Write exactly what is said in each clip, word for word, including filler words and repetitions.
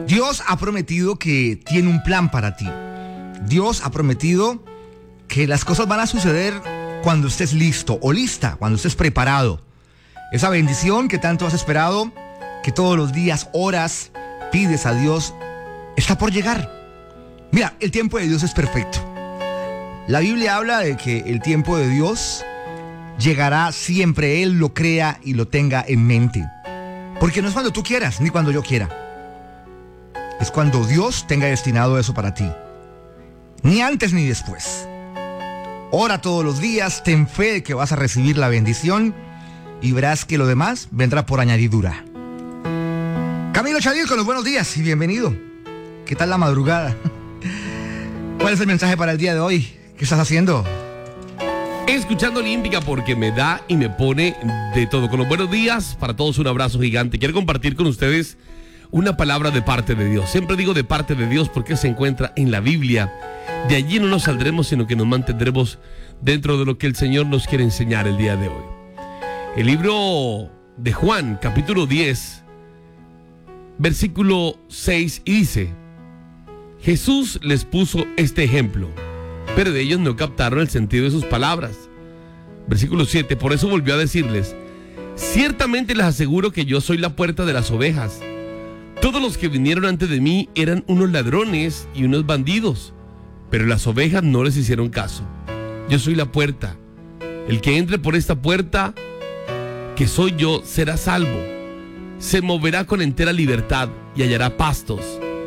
Dios ha prometido que tiene un plan para ti. Dios ha prometido que las cosas van a suceder cuando estés listo o lista, cuando estés preparado. Esa bendición que tanto has esperado, que todos los días, horas, pides a Dios, está por llegar. Mira, el tiempo de Dios es perfecto. La Biblia habla de que el tiempo de Dios llegará siempre Él lo crea y lo tenga en mente. Porque no es cuando tú quieras, ni cuando yo quiera. Es cuando Dios tenga destinado eso para ti. Ni antes ni después. Ora todos los días, ten fe de que vas a recibir la bendición y verás que lo demás vendrá por añadidura. Camilo Chalil con los buenos días y bienvenido. ¿Qué tal la madrugada? ¿Cuál es el mensaje para el día de hoy? ¿Qué estás haciendo? Escuchando Olímpica porque me da y me pone de todo. Con los buenos días, para todos un abrazo gigante. Quiero compartir con ustedes una palabra de parte de Dios. Siempre digo de parte de Dios porque se encuentra en la Biblia. De allí no nos saldremos, sino que nos mantendremos dentro de lo que el Señor nos quiere enseñar el día de hoy. El libro de Juan, capítulo diez, versículo seis, y dice: Jesús les puso este ejemplo, pero de ellos no captaron el sentido de sus palabras. Versículo siete, por eso volvió a decirles: ciertamente les aseguro que yo soy la puerta de las ovejas. Todos los que vinieron antes de mí eran unos ladrones y unos bandidos, pero las ovejas no les hicieron caso. Yo soy la puerta. El que entre por esta puerta, que soy yo, será salvo. Se moverá con entera libertad y hallará pastos.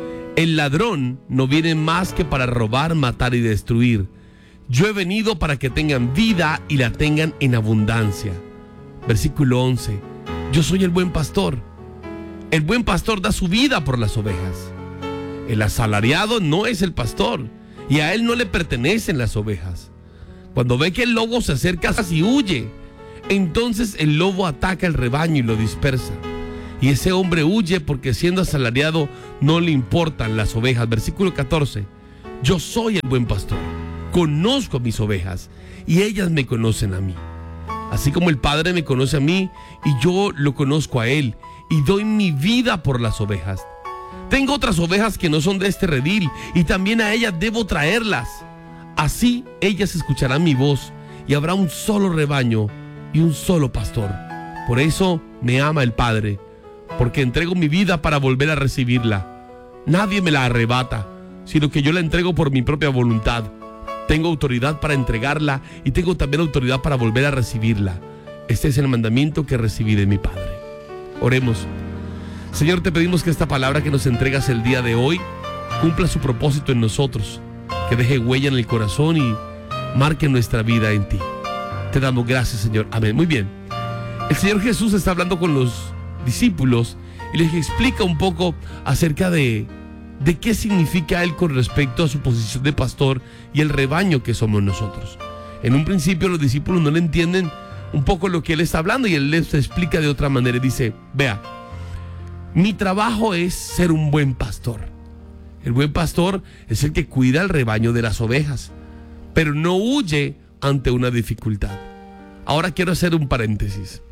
El ladrón no viene más que para robar, matar y destruir. Yo he venido para que tengan vida y la tengan en abundancia. Versículo once. Yo soy el buen pastor. El buen pastor da su vida por las ovejas. El asalariado no es el pastor y a él no le pertenecen las ovejas. Cuando ve que el lobo se acerca y huye, entonces el lobo ataca el rebaño y lo dispersa. Y ese hombre huye porque siendo asalariado no le importan las ovejas. Versículo catorce. Yo soy el buen pastor. Conozco a mis ovejas y ellas me conocen a mí. Así como el Padre me conoce a mí y yo lo conozco a él y doy mi vida por las ovejas. Tengo otras ovejas que no son de este redil y también a ellas debo traerlas. Así ellas escucharán mi voz y habrá un solo rebaño y un solo pastor. Por eso me ama el Padre, porque entrego mi vida para volver a recibirla. Nadie me la arrebata, sino que yo la entrego por mi propia voluntad. Tengo autoridad para entregarla y tengo también autoridad para volver a recibirla. Este es el mandamiento que recibí de mi Padre. Oremos. Señor, te pedimos que esta palabra que nos entregas el día de hoy cumpla su propósito en nosotros, que deje huella en el corazón y marque nuestra vida en ti. Te damos gracias, Señor. Amén. Muy bien. El Señor Jesús está hablando con los discípulos y les explica un poco acerca de, de qué significa Él con respecto a su posición de pastor y el rebaño que somos nosotros. En un principio los discípulos no le entienden un poco lo que Él está hablando y Él les explica de otra manera. Dice: vea, mi trabajo es ser un buen pastor. El buen pastor es el que cuida el rebaño de las ovejas, pero no huye ante una dificultad. Ahora quiero hacer un paréntesis.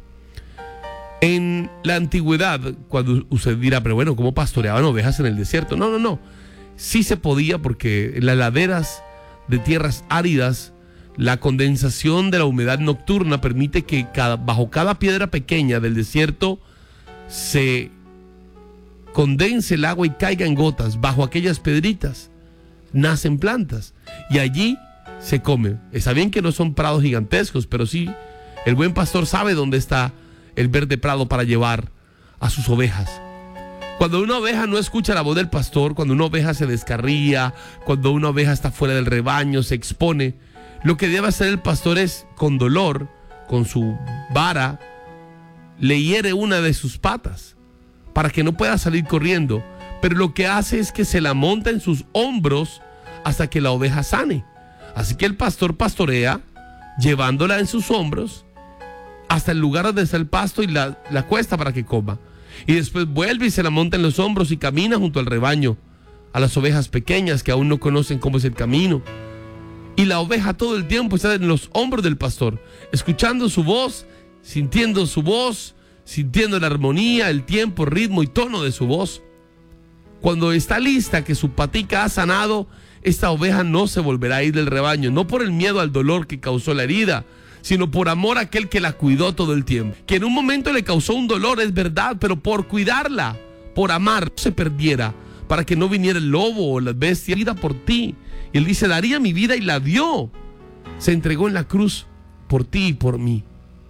En la antigüedad, cuando usted dirá, pero bueno, ¿cómo pastoreaban ovejas en el desierto? No, no, no. Sí se podía, porque en las laderas de tierras áridas, la condensación de la humedad nocturna permite que cada, bajo cada piedra pequeña del desierto se condense el agua y caiga en gotas. Bajo aquellas pedritas nacen plantas y allí se come. Está bien que no son prados gigantescos, pero sí, el buen pastor sabe dónde está el verde prado para llevar a sus ovejas. Cuando una oveja no escucha la voz del pastor, cuando una oveja se descarría, cuando una oveja está fuera del rebaño, se expone, lo que debe hacer el pastor es, con dolor, con su vara, le hiere una de sus patas para que no pueda salir corriendo, pero lo que hace es que se la monta en sus hombros hasta que la oveja sane. Así que el pastor pastorea llevándola en sus hombros hasta el lugar donde está el pasto y la, la cuesta para que coma. Y después vuelve y se la monta en los hombros y camina junto al rebaño, a las ovejas pequeñas que aún no conocen cómo es el camino. Y la oveja todo el tiempo está en los hombros del pastor, escuchando su voz, sintiendo su voz, sintiendo la armonía, el tiempo, ritmo y tono de su voz. cuando está lista, que su patica ha sanado, esta oveja no se volverá a ir del rebaño, no por el miedo al dolor que causó la herida, sino por amor a aquel que la cuidó todo el tiempo. Que en un momento le causó un dolor, es verdad, pero por cuidarla, por amar, no se perdiera, para que no viniera el lobo o la bestia, vida por ti. Y él dice, daría mi vida, y la dio. Se entregó en la cruz por ti y por mí.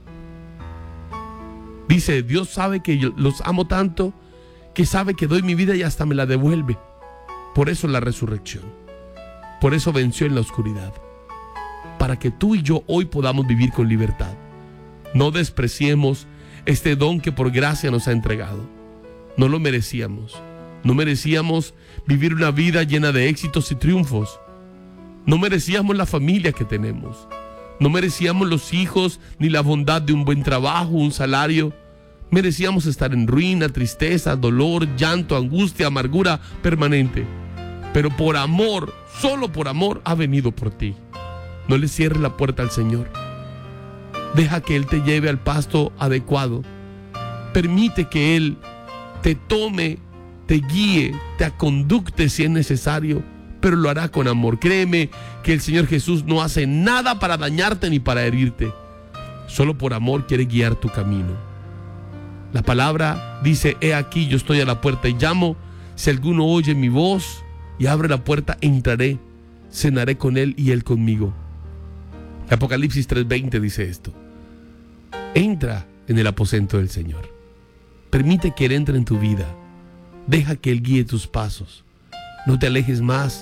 Dice, Dios sabe que yo los amo tanto, que sabe que doy mi vida y hasta me la devuelve. Por eso la resurrección. Por eso venció en la oscuridad. Para que tú y yo hoy podamos vivir con libertad. No despreciemos este don que por gracia nos ha entregado. No lo merecíamos. No merecíamos vivir una vida llena de éxitos y triunfos. No merecíamos la familia que tenemos. No merecíamos los hijos ni la bondad de un buen trabajo, un salario. Merecíamos estar en ruina, tristeza, dolor, llanto, angustia, amargura permanente. Pero por amor, solo por amor, ha venido por ti. No le cierres la puerta al Señor. Deja que Él te lleve al pasto adecuado. Permite que Él te tome, te guíe, te aconducte si es necesario, pero lo hará con amor. Créeme que el Señor Jesús no hace nada para dañarte ni para herirte. Solo por amor quiere guiar tu camino. La palabra dice, he aquí yo estoy a la puerta y llamo. Si alguno oye mi voz y abre la puerta, entraré, cenaré con él y él conmigo. Apocalipsis tres veinte dice esto. Entra en el aposento del Señor. Permite que Él entre en tu vida. Deja que Él guíe tus pasos. No te alejes más.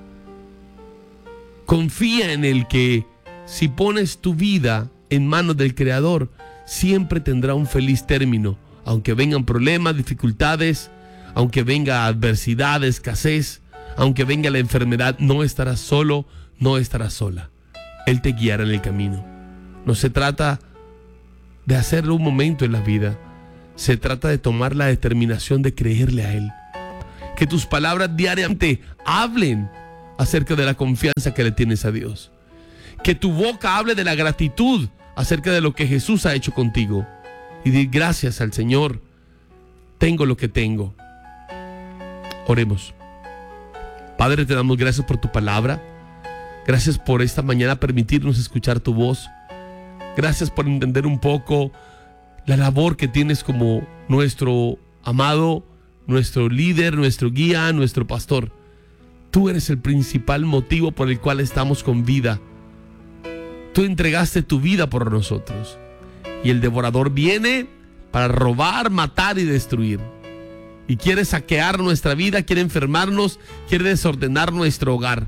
Confía en el que, si pones tu vida en manos del Creador, siempre tendrá un feliz término. Aunque vengan problemas, dificultades, aunque venga adversidad, escasez, aunque venga la enfermedad, no estarás solo, no estarás sola. Él te guiará en el camino. No se trata de hacerlo un momento en la vida. Se trata de tomar la determinación de creerle a Él. Que tus palabras diariamente hablen acerca de la confianza que le tienes a Dios. Que tu boca hable de la gratitud acerca de lo que Jesús ha hecho contigo. Y di gracias al Señor. Tengo lo que tengo. Oremos. Padre, te damos gracias por tu palabra. Gracias por esta mañana permitirnos escuchar tu voz. Gracias por entender un poco la labor que tienes como nuestro amado, nuestro líder, nuestro guía, nuestro pastor. Tú eres el principal motivo por el cual estamos con vida. Tú entregaste tu vida por nosotros. Y el devorador viene para robar, matar y destruir. Y quiere saquear nuestra vida, quiere enfermarnos, quiere desordenar nuestro hogar.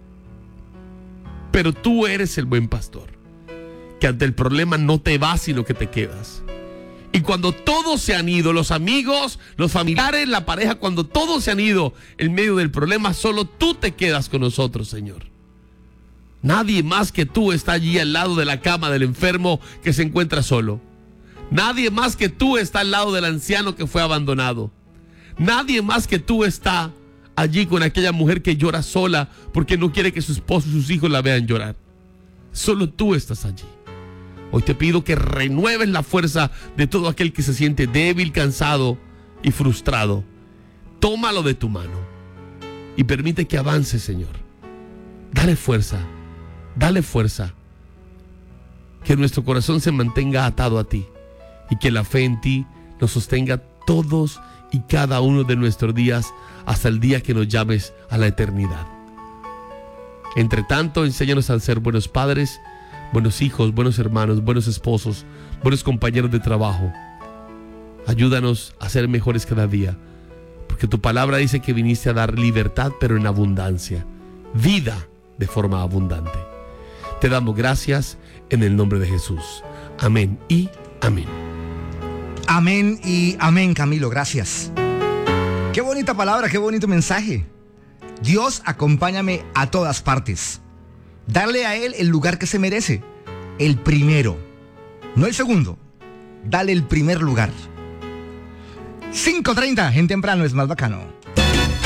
Pero tú eres el buen pastor, que ante el problema no te vas, sino que te quedas. Y cuando todos se han ido, los amigos, los familiares, la pareja, cuando todos se han ido en medio del problema, solo tú te quedas con nosotros, Señor. Nadie más que tú está allí al lado de la cama del enfermo que se encuentra solo. Nadie más que tú está al lado del anciano que fue abandonado. Nadie más que tú está allí con aquella mujer que llora sola porque no quiere que su esposo y sus hijos la vean llorar. Solo tú estás allí. Hoy te pido que renueves la fuerza de todo aquel que se siente débil, cansado y frustrado. Tómalo de tu mano y permite que avance, Señor. Dale fuerza, dale fuerza. Que nuestro corazón se mantenga atado a ti y que la fe en ti nos sostenga todos y cada uno de nuestros días hasta el día que nos llames a la eternidad. Entre tanto, enséñanos a ser buenos padres, buenos hijos, buenos hermanos, buenos esposos, buenos compañeros de trabajo. Ayúdanos a ser mejores cada día, porque tu palabra dice que viniste a dar libertad, pero en abundancia, vida de forma abundante. Te damos gracias en el nombre de Jesús. Amén y amén. Amén y amén, Camilo, gracias. Qué bonita palabra, qué bonito mensaje. Dios, acompáñame a todas partes. Darle a Él el lugar que se merece, el primero, no el segundo. Dale el primer lugar. cinco treinta, en temprano es más bacano.